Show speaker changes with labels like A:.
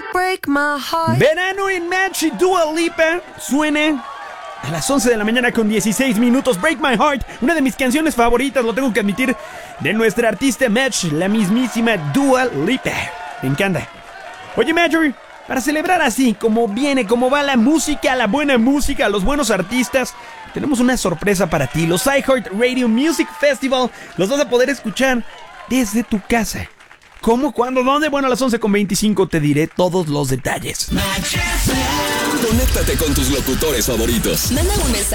A: Verano en Match y Dua Lipa suena a las 11 de la mañana con 16 minutos. Break My Heart, una de mis canciones favoritas, lo tengo que admitir, de nuestra artista Match, la mismísima Dua Lipa. Me encanta. Oye, Marjorie, para celebrar así, como viene, como va la música, la buena música, los buenos artistas, tenemos una sorpresa para ti. Los iHeartRadio Music Festival los vas a poder escuchar desde tu casa. ¿Cómo? ¿Cuándo? ¿Dónde? Bueno, a las 11:25 te diré todos los detalles.
B: Conéctate con tus locutores favoritos.
C: Manda un mensaje